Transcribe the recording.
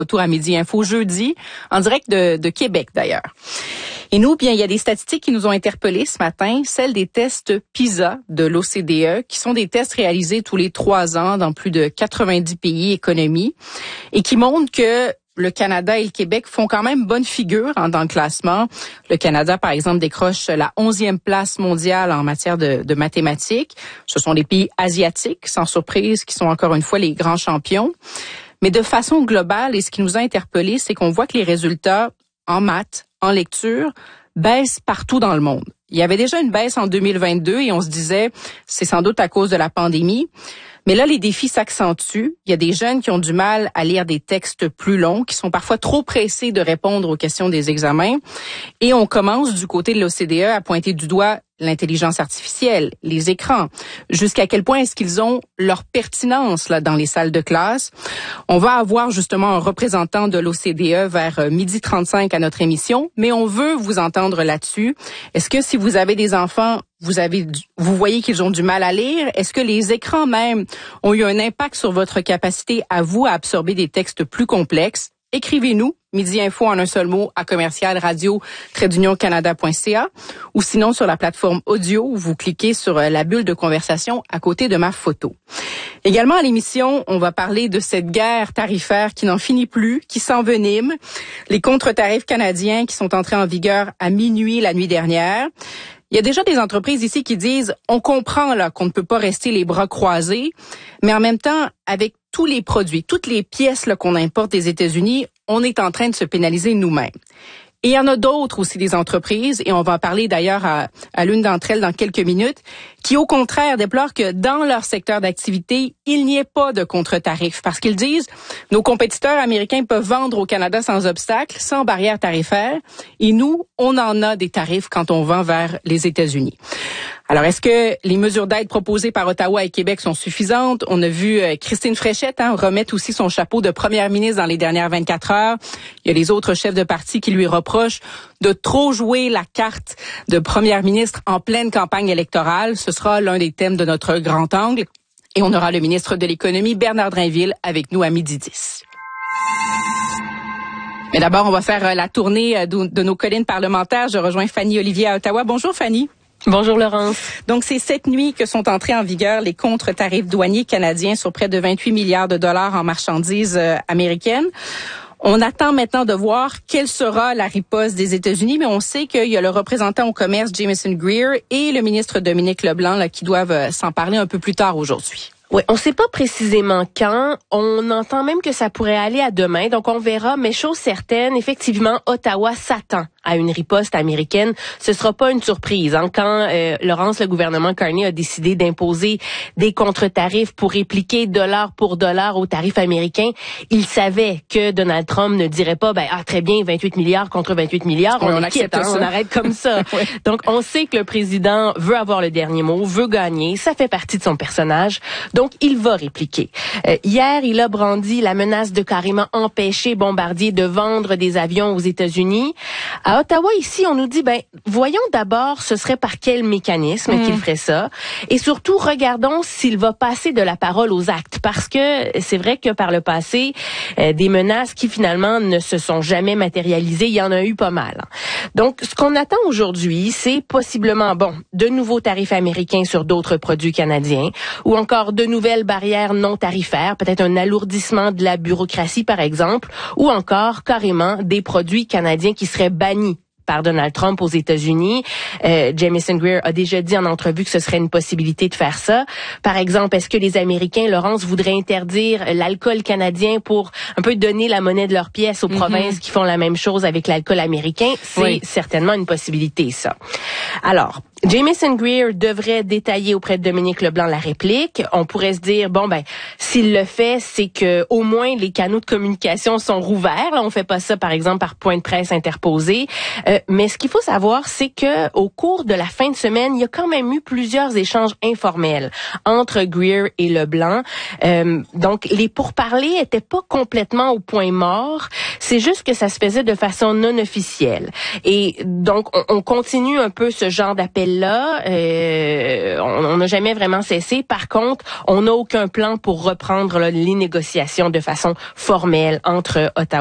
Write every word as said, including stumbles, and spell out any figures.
retour à Midi Info jeudi, en direct de, de Québec d'ailleurs. Et nous, bien, il y a des statistiques qui nous ont interpellés ce matin, celles des tests PISA de l'O C D E, qui sont des tests réalisés tous les trois ans dans plus de quatre-vingt-dix pays, économies, et qui montrent que le Canada et le Québec font quand même bonne figure hein, dans le classement. Le Canada, par exemple, décroche la onzième place mondiale en matière de, de mathématiques. Ce sont les pays asiatiques, sans surprise, qui sont encore une fois les grands champions. Mais de façon globale, et ce qui nous a interpellés, c'est qu'on voit que les résultats en maths, en lecture, baissent partout dans le monde. Il y avait déjà une baisse en deux mille vingt-deux et on se disait, c'est sans doute à cause de la pandémie. Mais là, les défis s'accentuent. Il y a des jeunes qui ont du mal à lire des textes plus longs, qui sont parfois trop pressés de répondre aux questions des examens. Et on commence du côté de l'O C D E à pointer du doigt l'intelligence artificielle, les écrans. Jusqu'à quel point est-ce qu'ils ont leur pertinence là dans les salles de classe? On va avoir justement un représentant de l'O C D E vers midi trente-cinq à notre émission, mais on veut vous entendre là-dessus. Est-ce que si vous avez des enfants, vous avez, vous voyez qu'ils ont du mal à lire? Est-ce que les écrans même ont eu un impact sur votre capacité à vous à absorber des textes plus complexes? Écrivez-nous, Midi Info en un seul mot, à commercial radio trait d'union canada point c a ou sinon sur la plateforme audio où vous cliquez sur la bulle de conversation à côté de ma photo. Également à l'émission, on va parler de cette guerre tarifaire qui n'en finit plus, qui s'envenime, les contre-tarifs canadiens qui sont entrés en vigueur à minuit la nuit dernière. Il y a déjà des entreprises ici qui disent, on comprend là qu'on ne peut pas rester les bras croisés, mais en même temps, avec tous les produits, toutes les pièces là, qu'on importe des États-Unis, on est en train de se pénaliser nous-mêmes. Et il y en a d'autres aussi des entreprises, et on va en parler d'ailleurs à, à l'une d'entre elles dans quelques minutes, qui au contraire déplorent que dans leur secteur d'activité, il n'y ait pas de contre-tarifs. Parce qu'ils disent, nos compétiteurs américains peuvent vendre au Canada sans obstacle, sans barrière tarifaire, et nous, on en a des tarifs quand on vend vers les États-Unis. Alors, est-ce que les mesures d'aide proposées par Ottawa et Québec sont suffisantes? On a vu euh, Christine Fréchette hein, remettre aussi son chapeau de première ministre dans les dernières vingt-quatre heures. Il y a les autres chefs de parti qui lui reprochent de trop jouer la carte de première ministre en pleine campagne électorale. Ce sera l'un des thèmes de notre grand angle. Et on aura le ministre de l'Économie, Bernard Drinville, avec nous à midi dix. Mais d'abord, on va faire la tournée de, de nos collines parlementaires. Je rejoins Fanny Olivier à Ottawa. Bonjour Fanny. Bonjour Laurence. Donc, c'est cette nuit que sont entrés en vigueur les contre-tarifs douaniers canadiens sur près de vingt-huit milliards de dollars en marchandises euh, américaines. On attend maintenant de voir quelle sera la riposte des États-Unis, mais on sait qu'il y a le représentant au commerce Jamieson Greer et le ministre Dominique Leblanc là, qui doivent euh, s'en parler un peu plus tard aujourd'hui. Oui, on ne sait pas précisément quand. On entend même que ça pourrait aller à demain, donc on verra. Mais chose certaine, effectivement, Ottawa s'attend à une riposte américaine. Ce sera pas une surprise. Hein. Quand euh, Laurence, le gouvernement Carney a décidé d'imposer des contre-tarifs pour répliquer dollar pour dollar aux tarifs américains, il savait que Donald Trump ne dirait pas, ben ah très bien, vingt-huit milliards contre vingt-huit milliards, on, on, quitte, hein, on arrête comme ça. Oui. Donc on sait que le président veut avoir le dernier mot, veut gagner, ça fait partie de son personnage. Donc il va répliquer. Euh, hier, il a brandi la menace de carrément empêcher Bombardier de vendre des avions aux États-Unis. À Ottawa, ici, on nous dit, ben, voyons d'abord, ce serait par quel mécanisme mmh. qu'il ferait ça. Et surtout, regardons s'il va passer de la parole aux actes. Parce que c'est vrai que par le passé, euh, des menaces qui finalement ne se sont jamais matérialisées, il y en a eu pas mal. Donc, ce qu'on attend aujourd'hui, c'est possiblement, bon, de nouveaux tarifs américains sur d'autres produits canadiens, ou encore de nouvelles barrières non tarifaires, peut-être un alourdissement de la bureaucratie, par exemple, ou encore carrément des produits canadiens qui seraient bannis par Donald Trump aux États-Unis. Euh, Jamieson Greer a déjà dit en entrevue que ce serait une possibilité de faire ça. Par exemple, est-ce que les Américains, Laurence, voudraient interdire l'alcool canadien pour un peu donner la monnaie de leur pièce aux mm-hmm. provinces qui font la même chose avec l'alcool américain? C'est oui. certainement une possibilité, ça. Alors, Jamieson Greer devrait détailler auprès de Dominique Leblanc la réplique. On pourrait se dire, bon, ben, s'il le fait, c'est que au moins les canaux de communication sont rouverts. Là, on fait pas ça, par exemple, par point de presse interposé. Euh, mais ce qu'il faut savoir, c'est que au cours de la fin de semaine, il y a quand même eu plusieurs échanges informels entre Greer et Leblanc. Euh, donc, les pourparlers étaient pas complètement au point mort. C'est juste que ça se faisait de façon non officielle. Et donc, on, on continue un peu ce genre d'appel appel-là, euh, on n'a jamais vraiment cessé. Par contre, on n'a aucun plan pour reprendre là, les négociations de façon formelle entre Ottawa